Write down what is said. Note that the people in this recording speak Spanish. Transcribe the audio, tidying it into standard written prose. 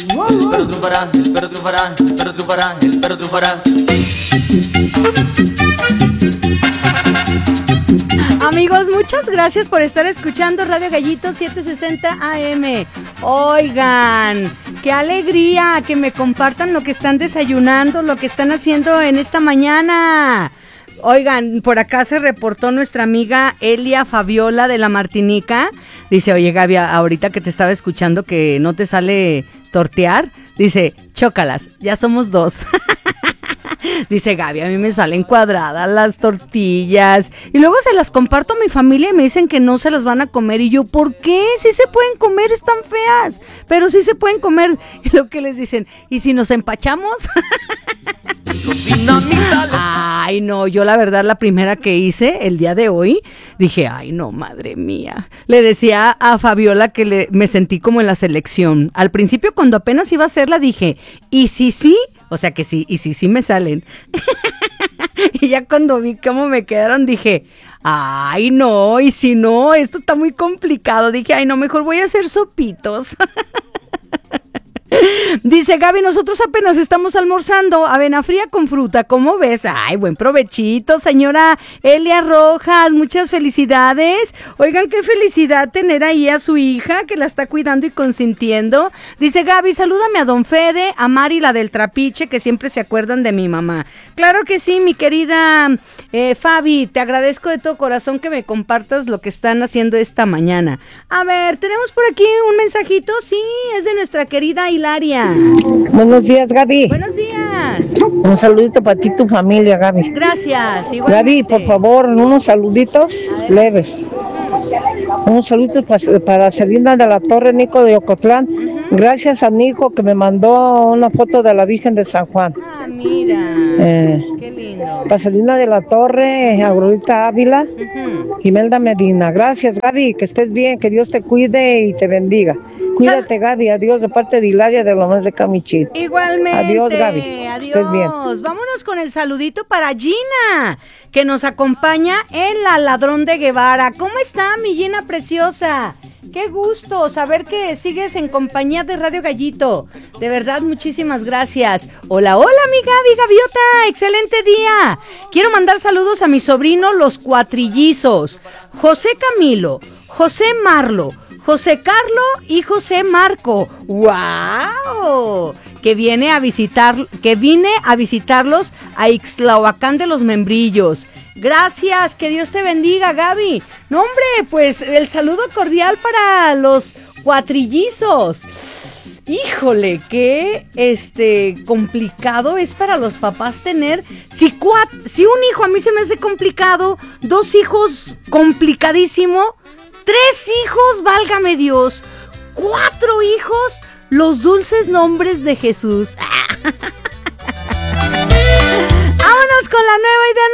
El perro triunfará, el perro triunfará, el perro triunfará, el perro triunfará. Amigos, muchas gracias por estar escuchando Radio Gallito 760 AM. Oigan, qué alegría que me compartan lo que están desayunando, lo que están haciendo en esta mañana. Oigan, por acá se reportó nuestra amiga Elia Fabiola de la Martinica. Dice, oye Gaby, ahorita que te estaba escuchando que no te sale tortear, dice, chócalas, ya somos dos. Dice Gaby, a mí me salen cuadradas las tortillas y luego se las comparto a mi familia y me dicen que no se las van a comer y yo, ¿por qué? Sí se pueden comer, están feas, pero sí se pueden comer. Y lo que les dicen, ¿y si nos empachamos? Ay, no, yo la verdad la primera que hice el día de hoy, dije, ay no, madre mía. Le decía a Fabiola que me sentí como en la selección. Al principio cuando apenas iba a hacerla dije, ¿y si sí? O sea que sí, y sí me salen. Y ya cuando vi cómo me quedaron dije, ay no, y si no, esto está muy complicado. Dije, ay no, mejor voy a hacer sopitos. Dice Gaby, nosotros apenas estamos almorzando avena fría con fruta, ¿cómo ves? Ay, buen provechito, señora Elia Rojas, muchas felicidades. Oigan, qué felicidad tener ahí a su hija que la está cuidando y consintiendo. Dice Gaby, salúdame a don Fede, a Mari, la del trapiche, que siempre se acuerdan de mi mamá. Claro que sí, mi querida Fabi, te agradezco de todo corazón que me compartas lo que están haciendo esta mañana. A ver, tenemos por aquí un mensajito, sí, es de nuestra querida Hilaria. Buenos días, Gaby. Buenos días. Un saludito para ti y tu familia, Gaby. Gracias, igualmente. Gaby, por favor, unos saluditos leves. Unos saluditos para Celina de la Torre, Nico de Ocotlán. Gracias a Nico que me mandó una foto de la Virgen de San Juan. Ah, mira. Qué lindo. Para Celina de la Torre, Aurorita Ávila, Imelda Medina. Gracias, Gaby, que estés bien, que Dios te cuide y te bendiga. Cuídate, Gaby, adiós de parte de Hilaria de Lomas de Camichín. Igualmente. Adiós, Gaby. Adiós. Estés bien. Vámonos con el saludito para Gina, que nos acompaña en La Ladrón de Guevara. ¿Cómo está, mi Gina preciosa? Qué gusto saber que sigues en compañía de Radio Gallito. De verdad, muchísimas gracias. Hola, hola, mi Gaby, Gaviota. Excelente día. Quiero mandar saludos a mi sobrino, los cuatrillizos. José Camilo, José Marlo, José Carlo y José Marco. ¡Wow! Que vine a visitarlos a Ixtlahuacán de los Membrillos. Gracias, que Dios te bendiga, Gaby. No, hombre, pues el saludo cordial para los cuatrillizos. Híjole, qué complicado es para los papás tener. Si un hijo a mí se me hace complicado, 2 hijos complicadísimo, 3 hijos, válgame Dios, 4 hijos, los dulces nombres de Jesús. Vámonos con la nueva idea.